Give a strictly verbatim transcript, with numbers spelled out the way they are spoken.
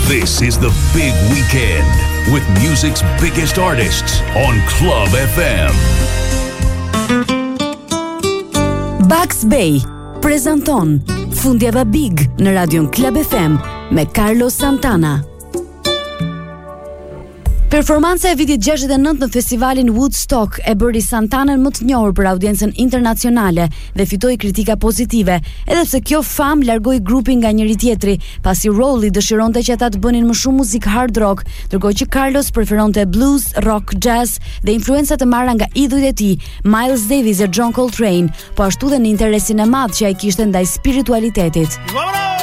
This is the big weekend with music's biggest artists on Club F M. Bugs Bay prezanton Fundjava Big në radion Club F M me Carlos Santana. Performanca e vitit gjashtëdhjetë e nëntë në festivalin Woodstock e bëri Santanën më të njohur për audiencën internacionale dhe fitoi kritika pozitive, edhe pse kjo famë largoi grupin nga njëri tjetri, pasi Rowley dëshironte që ata të bënin më shumë muzikë hard rock, ndërkohë që Carlos preferonte blues, rock, jazz dhe influenca të marra nga idhujt e tij, Miles Davis e John Coltrane, po ashtu dhe në interesin e madh që ai kishte ndaj spiritualitetit.